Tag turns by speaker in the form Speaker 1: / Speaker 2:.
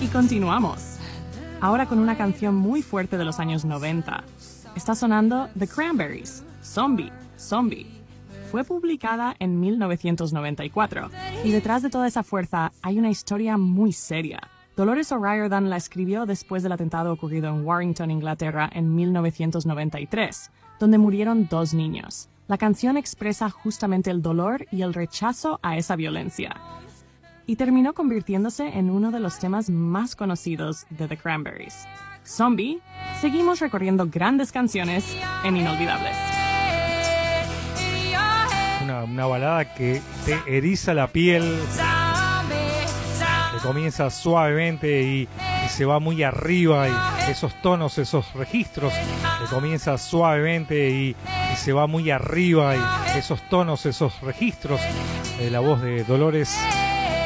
Speaker 1: Y continuamos. Ahora con una canción muy fuerte de los años 90. Está sonando The Cranberries, Zombie, Zombie. Fue publicada en 1994 y detrás de toda esa fuerza hay una historia muy seria. Dolores O'Riordan la escribió después del atentado ocurrido en Warrington, Inglaterra, en 1993, donde murieron 2 niños. La canción expresa justamente el dolor y el rechazo a esa violencia. Y terminó convirtiéndose en uno de los temas más conocidos de The Cranberries. Zombie, seguimos recorriendo grandes canciones en Inolvidables.
Speaker 2: Una balada que te eriza la piel, que comienza suavemente y se va muy arriba, y esos tonos, esos registros, que comienza suavemente y se va muy arriba, y esos tonos, esos registros de la voz de Dolores